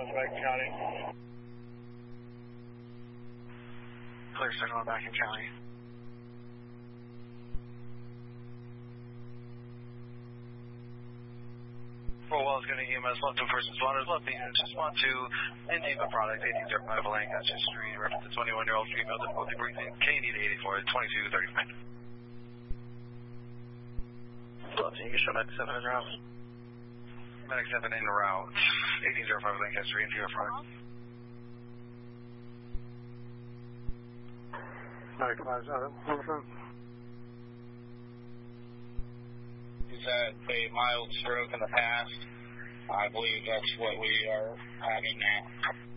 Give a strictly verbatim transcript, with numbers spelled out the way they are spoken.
back in county. Clear signal back in county. Fort Wells going to E M S, left two first responders, left the units, respond to Indiva product, eighteen oh five Lancaster Street, reference to twenty-one-year-old female, difficulty breathing, K D to eighty-four, twenty-two thirty-nine. Left, you can show Medic seven in route. Medic seven in route, eighteen oh five Lancaster Street, Indiva product. Medic five seven, over. He's had a mild stroke in the past. I believe that's what we are having now.